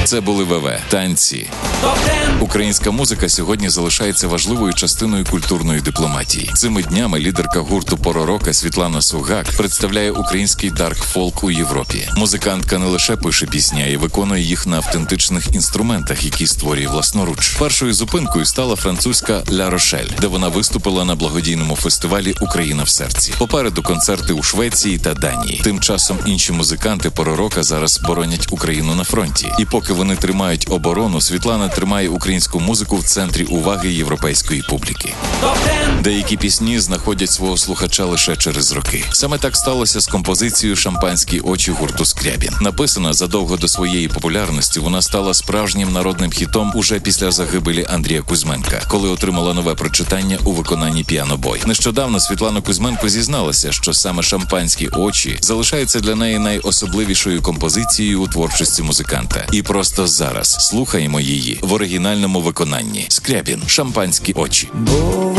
Це були ВВ, танці. Українська музика сьогодні залишається важливою частиною культурної дипломатії. Цими днями лідерка гурту «Поророка» Світлана Сугак представляє український дарк-фолк у Європі. Музикантка не лише пише пісні, а й виконує їх на автентичних інструментах, які створює власноруч. Першою зупинкою стала французька Ля Рошель, де вона виступила на благодійному фестивалі «Україна в серці». Попереду концерти у Швеції та Данії. Тим часом інші музиканти «Поророка» зараз боронять Україну на фронті. І поки вони тримають оборону, Світлана тримає українську музику в центрі уваги європейської публіки. Деякі пісні знаходять свого слухача лише через роки. Саме так сталося з композицією «Шампанські очі» гурту «Скрябін». Написана задовго до своєї популярності, вона стала справжнім народним хітом уже після загибелі Андрія Кузьменка, коли отримала нове прочитання у виконанні піанобой. Нещодавно Світлана Кузьменко зізналася, що саме «Шампанські очі» залишається для неї найособливішою композицією у творчості музиканта. І просто зараз слухаємо її в оригінальному виконанні. Скрябін «Шампанські очі».